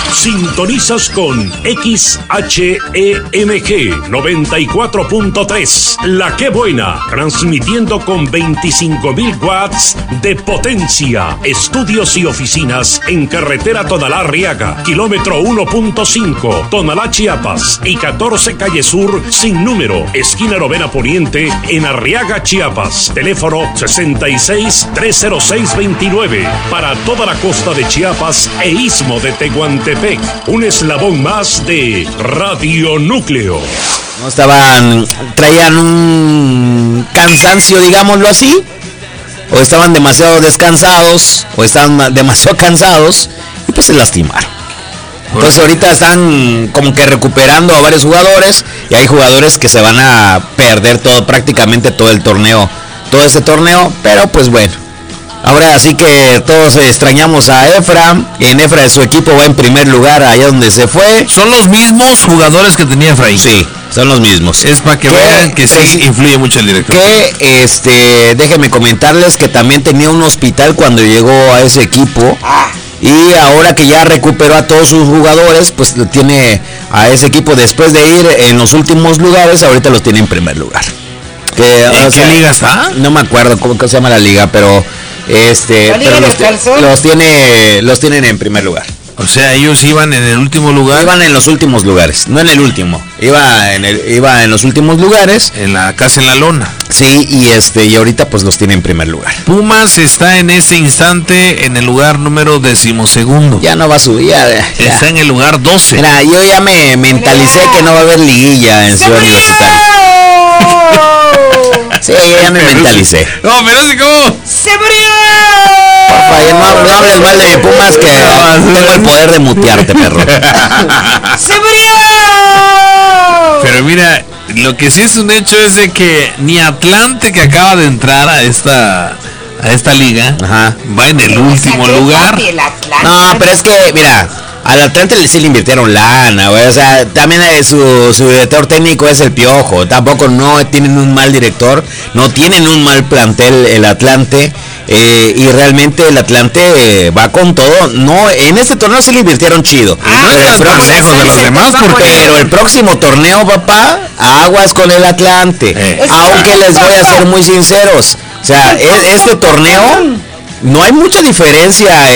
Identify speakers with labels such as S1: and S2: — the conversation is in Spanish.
S1: Sintonizas con XHEMG 94.3, La Que Buena, transmitiendo con 25,000 watts de potencia. Estudios y oficinas en carretera Tonalá-Arriaga, kilómetro 1.5, Tonalá, Chiapas, y 14 Calle Sur, sin número, esquina Novena Poniente, en Arriaga, Chiapas. Teléfono 66-306-29, para toda la costa de Chiapas e istmo de Tehuantepec. Un eslabón más de Radio Núcleo.
S2: No traían un cansancio, digámoslo así, o estaban demasiado descansados, o estaban demasiado cansados, y pues se lastimaron. Entonces ahorita están como que recuperando a varios jugadores, y hay jugadores que se van a perder prácticamente todo el torneo, todo ese torneo, pero pues bueno. Ahora sí que todos extrañamos a Efra. En Efra su equipo va en primer lugar allá donde se fue.
S3: ¿Son los mismos jugadores que tenía Efraín?
S2: Sí, son los mismos.
S3: Es para que vean que sí influye mucho el director.
S2: Que déjenme comentarles que también tenía un hospital cuando llegó a ese equipo. Y ahora que ya recuperó a todos sus jugadores, pues lo tiene a ese equipo después de ir en los últimos lugares, ahorita los tiene en primer lugar.
S3: ¿En qué liga está?
S2: No me acuerdo cómo se llama la liga, pero los tienen en primer lugar.
S3: O sea, ellos iban en el último lugar.
S2: Iban en los últimos lugares, no en el último. Iba en los últimos lugares.
S3: Casi en la lona.
S2: Sí, y ahorita pues los tiene en primer lugar.
S3: Pumas está en ese instante en el lugar número 12º.
S2: Ya no va a subir.
S3: Está en el lugar 12.
S2: Mira, yo ya me mentalicé que no va a haber liguilla en Ciudad Universitaria. Sí, ya me mentalicé.
S3: No, pero así como...
S2: ¡Se murió! Papá, ya no hables mal de Pumas, que tengo el poder de mutearte, perro.
S3: ¡Se murió! Pero mira, lo que sí es un hecho es de que ni Atlante, que acaba de entrar a esta liga, va en el último lugar.
S2: No, pero es que, mira, al Atlante sí le invirtieron lana, güey. O sea, también su director técnico es el Piojo. Tampoco no tienen un mal director, no tienen un mal plantel el Atlante. Y realmente el Atlante va con todo. No, en este torneo sí le invirtieron chido.
S3: No están tan lejos de los demás,
S2: pero el próximo torneo, papá, aguas con el Atlante. Aunque les voy a ser muy sinceros. O sea, este torneo no hay mucha diferencia